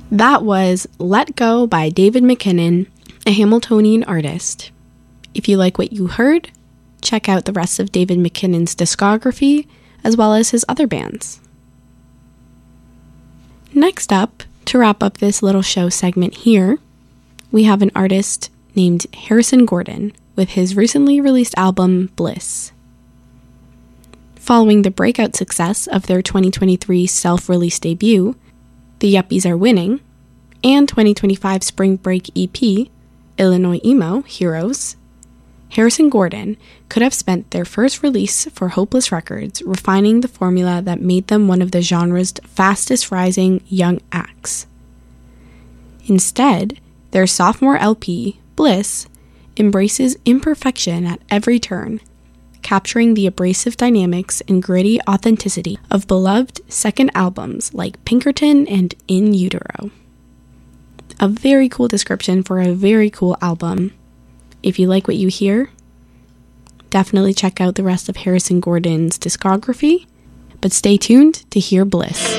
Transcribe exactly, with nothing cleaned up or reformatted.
That was Let Go by David McKinnon, a Hamiltonian artist. If you like what you heard, check out the rest of David McKinnon's discography, as well as his other bands. Next up, to wrap up this little show segment here, we have an artist named Harrison Gordon with his recently released album, Bliss. Following the breakout success of their twenty twenty-three self-release debut, The Yuppies Are Winning, and twenty twenty-five Spring Break E P, Illinois Emo Heroes, Harrison Gordon could have spent their first release for Hopeless Records refining the formula that made them one of the genre's fastest rising young acts. Instead, their sophomore L P, Bliss, embraces imperfection at every turn, capturing the abrasive dynamics and gritty authenticity of beloved second albums like Pinkerton and In Utero. A very cool description for a very cool album. If you like what you hear, definitely check out the rest of Harrison Gordon's discography, but stay tuned to hear Bliss.